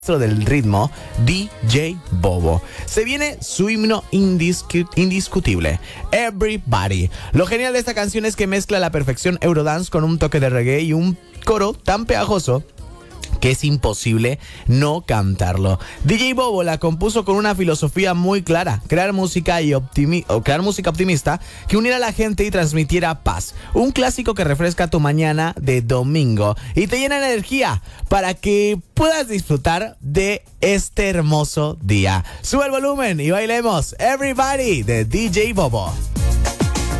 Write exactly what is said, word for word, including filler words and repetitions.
del ritmo, D J Bobo. Se viene su himno indiscu- indiscutible, Everybody. Lo genial de esta canción es que mezcla a la perfección Eurodance con un toque de reggae y un coro tan pegajoso que es imposible no cantarlo. D J Bobo la compuso con una filosofía muy clara: crear música y optimi- o crear música optimista que uniera a la gente y transmitiera paz. Un clásico que refresca tu mañana de domingo y te llena de energía para que puedas disfrutar de este hermoso día. Sube el volumen y bailemos Everybody de D J Bobo.